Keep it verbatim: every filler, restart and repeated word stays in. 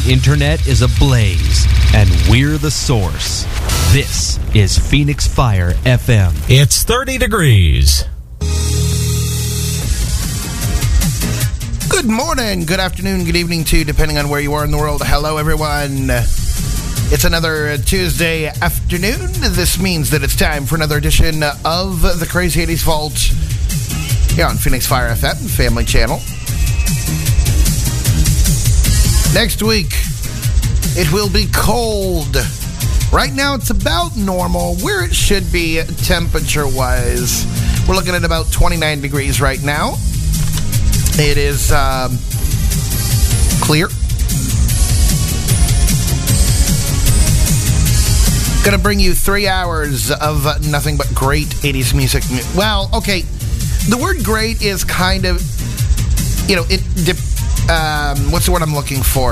The internet is ablaze, and we're the source. This is Phoenix Fire F M. It's thirty degrees. Good morning, good afternoon, good evening too, depending on where you are in the world. Hello, everyone. It's another Tuesday afternoon. This means that it's time for another edition of the Crazy eighties Vault here on Phoenix Fire F M, Family Channel. Next week, it will be cold. Right now, it's about normal, where it should be temperature-wise. We're looking at about twenty-nine degrees right now. It is um, clear. Gonna bring you three hours of nothing but great eighties music. Well, okay, the word great is kind of, you know, it. Um, what's the word I'm looking for?